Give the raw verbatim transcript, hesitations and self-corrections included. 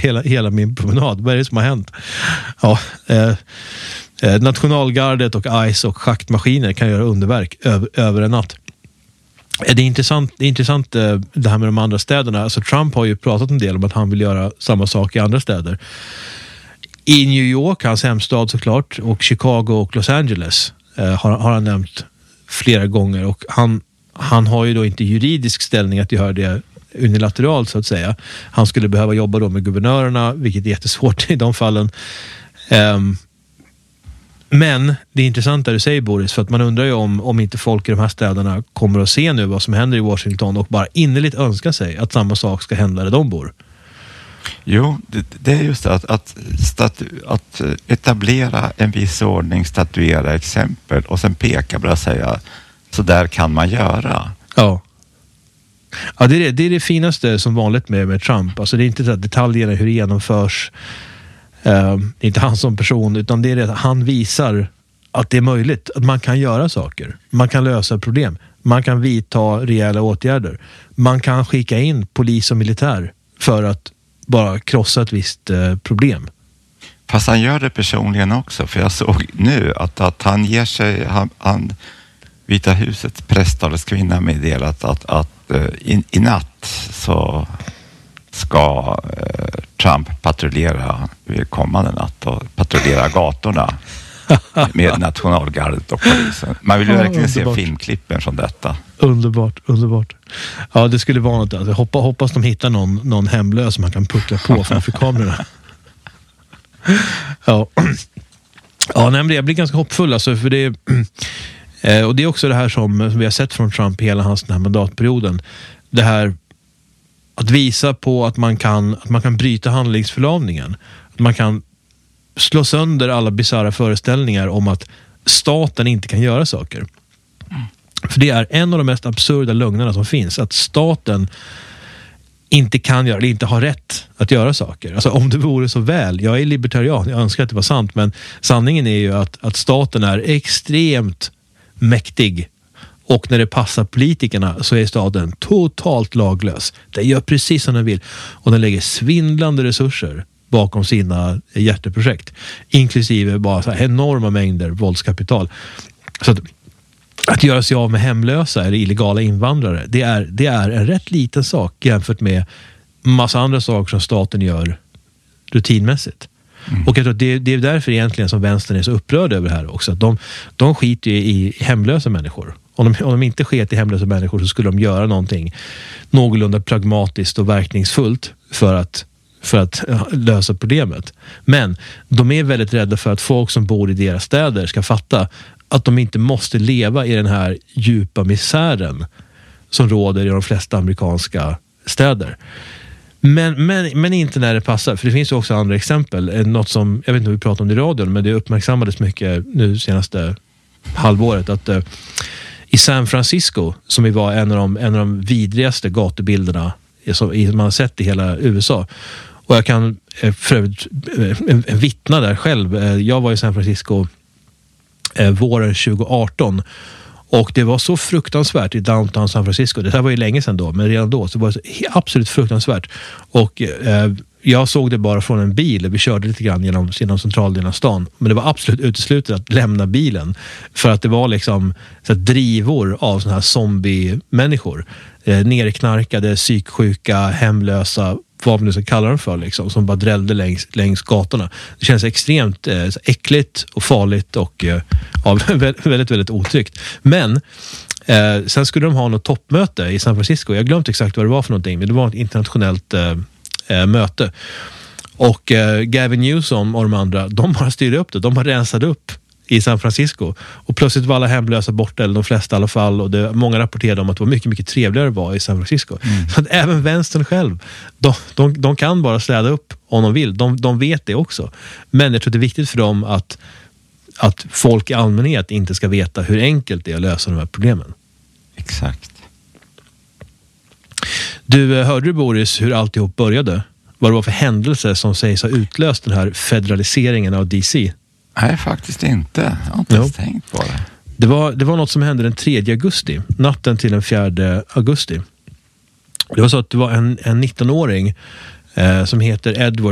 hela, hela min promenad. Vad är det som har hänt? Ja, eh, eh, Nationalgardet och ICE och schaktmaskiner kan göra underverk över, över en natt. Det är intressant, det är intressant eh, det här med de andra städerna. Alltså Trump har ju pratat en del om att han vill göra samma sak i andra städer. I New York, hans hemstad såklart, och Chicago och Los Angeles eh, har, har han nämnt flera gånger. Och han, han har ju då inte juridisk ställning att göra det unilateralt så att säga. Han skulle behöva jobba då med guvernörerna, vilket är jättesvårt i de fallen. Um, men det är intressant det du säger, Boris, för att man undrar ju om, om inte folk i de här städerna kommer att se nu vad som händer i Washington och bara innerligt önskar sig att samma sak ska hända där de bor. Jo, det, det är just det, att, att, statu, att etablera en viss ordning, statuera exempel och sen peka på det och säga så där kan man göra. Ja. Ja, det är det, det är det finaste som vanligt med, med Trump. Alltså det är inte så att detaljerna hur det genomförs, uh, det är inte han som person, utan det är det att han visar att det är möjligt, att man kan göra saker. Man kan lösa problem. Man kan vidta rejäla åtgärder. Man kan skicka in polis och militär för att bara krossa ett visst uh, problem. Fast han gör det personligen också, för jag såg nu att, att han ger sig, han, han Vita husets presstaleskvinna meddelat att, att uh, i, i natt så ska uh, Trump patrullera kommande natt och patrullera gatorna med nationalgardet och polisen. Man vill ju verkligen ja, se filmklippen från detta. Underbart, underbart. Ja, det skulle vara något. Alltså, hoppas, hoppas de hittar någon, någon hemlös som man kan puckla på framför kamerorna. Ja, ja nej, men jag blir ganska hoppfull alltså, för det är, och det är också det här som, som vi har sett från Trump hela hans den här mandatperioden. Det här att visa på att man kan, att man kan bryta handlingsförlamningen. Att man kan slå sönder alla bizarra föreställningar om att staten inte kan göra saker. Mm. För det är en av de mest absurda lögnerna som finns, att staten inte kan göra, eller inte har rätt att göra saker. Alltså om det vore så väl, jag är libertarian, jag önskar att det var sant, men sanningen är ju att, att staten är extremt mäktig, och när det passar politikerna så är staten totalt laglös. Den gör precis som den vill, och den lägger svindlande resurser bakom sina hjärteprojekt, inklusive bara så här enorma mängder våldskapital. Så att, att göra sig av med hemlösa eller illegala invandrare, det är, det är en rätt liten sak jämfört med massa andra saker som staten gör rutinmässigt. Mm. Och jag tror att det, det är därför egentligen som vänstern är så upprörd över det här också. Att de, de skiter ju i hemlösa människor. Om de, om de inte sket i hemlösa människor så skulle de göra någonting någorlunda pragmatiskt och verkningsfullt för att för att lösa problemet. Men de är väldigt rädda för att folk som bor i deras städer ska fatta att de inte måste leva i den här djupa misären som råder i de flesta amerikanska städer. Men, men, men inte när det passar, för det finns ju också andra exempel. Något som, jag vet inte om vi pratar om det i radion, men det uppmärksammades mycket nu senaste halvåret att uh, i San Francisco, som var en av de, en av de vidrigaste gatubilderna som man har sett i hela U S A. Och jag kan för övrigt vittna där själv. Jag var i San Francisco eh, våren tjugo arton, och det var så fruktansvärt i downtown San Francisco. Det här var ju länge sedan då, men redan då så var det absolut fruktansvärt. Och eh, jag såg det bara från en bil. Vi körde lite grann genom, genom centraldelen av stan, men det var absolut uteslutet att lämna bilen, för att det var liksom så här drivor av såna här zombie-människor. Eh, nerknarkade, psyksjuka, hemlösa, vad man nu ska kalla dem för, liksom, som bara drällde längs, längs gatorna. Det känns extremt eh, äckligt och farligt och eh, ja, väldigt, väldigt otryggt. Men eh, sen skulle de ha något toppmöte i San Francisco. Jag glömde exakt vad det var för någonting, men det var ett internationellt eh, eh, möte. Och eh, Gavin Newsom och de andra, de har styrt upp det. De har rensat upp i San Francisco. Och plötsligt var alla hemlösa borta, eller de flesta i alla fall. Och det, många rapporterade om att det var mycket, mycket trevligare att vara i San Francisco. Mm. Så att även vänstern själv, de, de, de kan bara städa upp om de vill. De, de vet det också. Men jag tror det är viktigt för dem att, att folk i allmänhet inte ska veta hur enkelt det är att lösa de här problemen. Exakt. Du, hörde du, Boris, hur alltihop började? Vad det var för händelse som sägs ha utlöst den här federaliseringen av D C? Nej, faktiskt inte. Jag har inte ens tänkt på det. Det var, det var något som hände den tredje augusti. Natten till den fjärde augusti. Det var så att det var en, en nittonåring eh, som heter Edward